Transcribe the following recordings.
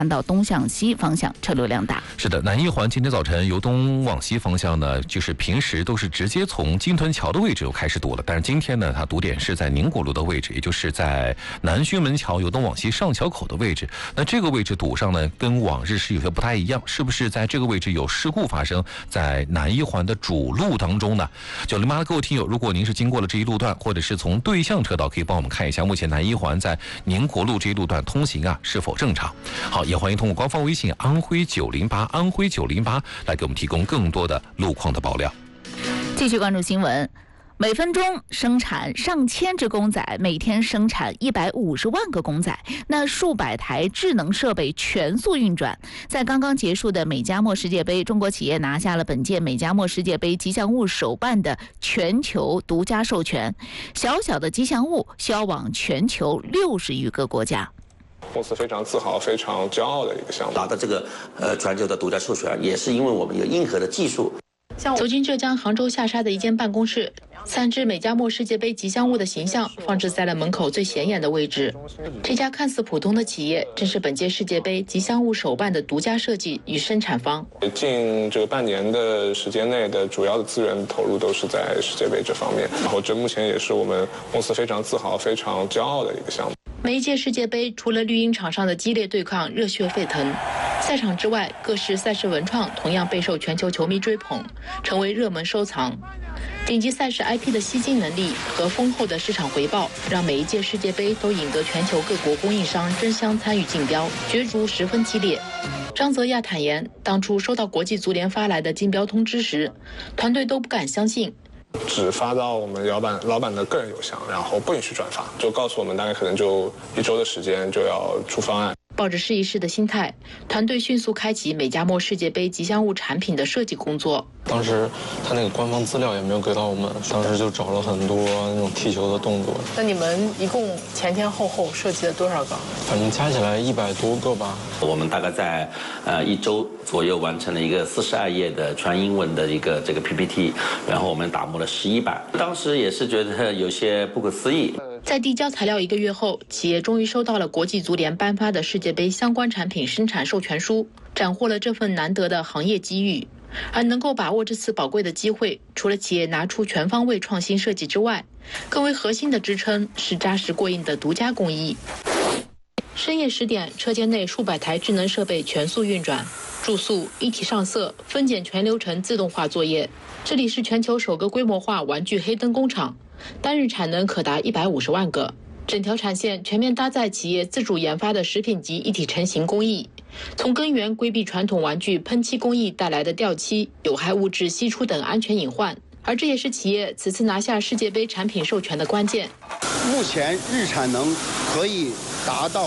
到东向西方向车流量大。 是的，南一环今天早晨由东往西方向呢，就是平时都是直接从金屯桥的位置就开始堵了，但是今天呢，它堵点是在宁国路的位置，也就是在南宣门桥由东往西上桥口的位置。那这个位置堵上呢，跟往日是有些不太一样，是不是在这个位置有事故发生在南一环的主路当中呢？9088的各位听友，如果您是经过了这一路段，或者是从对向车道，可以帮我们看一下目前南一环在宁国路这一路段通行是否正常。好，也欢迎通过官方微信安徽908安徽908来给我们提供更多的路况的爆料。 继续关注新闻。每分钟生产上千只公仔，每天生产150万个公仔，那数百台智能设备全速运转。在刚刚结束的美加墨世界杯，中国企业拿下了本届美加墨世界杯吉祥物手办的全球独家授权，小小的吉祥物销往全球60余个国家。 公司非常自豪、非常骄傲的一个项目， 达到这个全球的独家授权，也是因为我们有硬核的技术。 走进浙江杭州下沙的一间办公室，3只美加墨世界杯吉祥物的形象放置在了门口最显眼的位置。这家看似普通的企业，正是本届世界杯吉祥物手办的独家设计与生产方。 近这个半年的时间内的主要的资源投入都是在世界杯这方面，然后这目前也是我们公司非常自豪、非常骄傲的一个项目。 每一届世界杯，除了绿茵场上的激烈对抗、热血沸腾，赛场之外，各式赛事文创同样备受全球球迷追捧，成为热门收藏。顶级赛事 IP 的吸金能力和丰厚的市场回报，让每一届世界杯都引得全球各国供应商争相参与竞标，角逐十分激烈。张泽亚坦言，当初收到国际足联发来的竞标通知时，团队都不敢相信。 只发到我们老板的个人邮箱，然后不允许转发，就告诉我们大概可能就1周的时间就要出方案。 抱着试一试的心态，团队迅速开启美加墨世界杯吉祥物产品的设计工作。 当时他那个官方资料也没有给到我们，当时就找了很多那种踢球的动作。 那你们一共前前后后设计了多少个？ 反正加起来100多个吧。 我们大概在1周左右完成了一个42页的全英文的这个 PPT， 然后我们打磨了11版。当时也是觉得有些不可思议。 在递交材料1个月后，企业终于收到了国际足联颁发的世界杯相关产品生产授权书，斩获了这份难得的行业机遇。而能够把握这次宝贵的机会，除了企业拿出全方位创新设计之外，更为核心的支撑是扎实过硬的独家工艺。深夜10点，车间内数百台智能设备全速运转，注塑、一体上色、分拣全流程自动化作业。这里是全球首个规模化玩具黑灯工厂，单日产能可达150万个。整条产线全面搭载企业自主研发的食品级一体成型工艺，从根源规避传统玩具喷漆工艺带来的掉漆、有害物质析出等安全隐患，而这也是企业此次拿下世界杯产品授权的关键。 目前日产能可以达到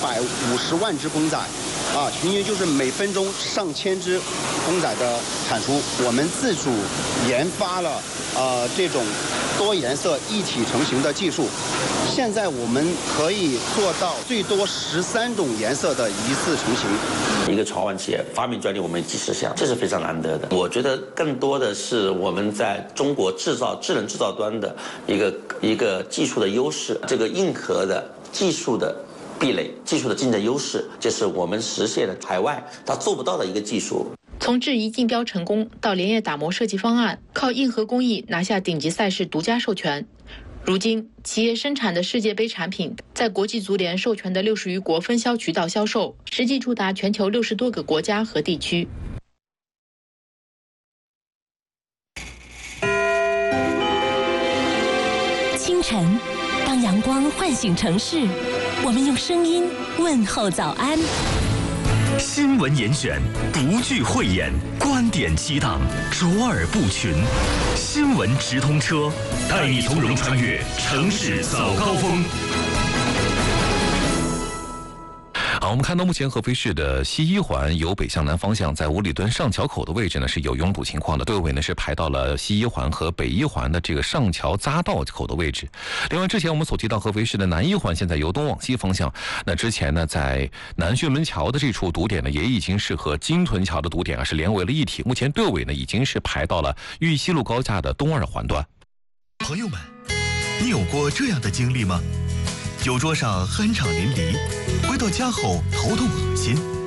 150万只公仔，平均就是每分钟上千只公仔的产出。我们自主研发了这种多颜色一体成型的技术，现在我们可以做到最多13种颜色的一次成型。 一个潮玩企业发明专利我们几十项，这是非常难得的。我觉得更多的是我们在中国智能制造端的一个技术的优势，这个硬核的技术的壁垒、技术的竞争优势，就是我们实现了海外它做不到的一个技术。 从质疑竞标成功到连夜打磨设计方案，靠硬核工艺拿下顶级赛事独家授权。如今，企业生产的世界杯产品在国际足联授权的60余国分销渠道销售，实际触达全球60多个国家和地区。 清晨，当阳光唤醒城市，我们用声音问候早安。 新闻严选，不惧讳言，观点激荡，卓尔不群。新闻直通车，带你从容穿越城市早高峰。 好，我们看到目前合肥市的西一环由北向南方向，在五里墩上桥口的位置呢是有拥堵情况的，队尾呢是排到了西一环和北一环的这个上桥匝道口的位置。另外，之前我们所提到合肥市的南一环现在由东往西方向，那之前呢在南宣门桥的这处堵点呢也已经是和金屯桥的堵点是连为了一体，目前队尾呢已经是排到了豫西路高架的东二环段。 朋友们，你有过这样的经历吗？酒桌上酣畅淋漓，回到家后头痛恶心，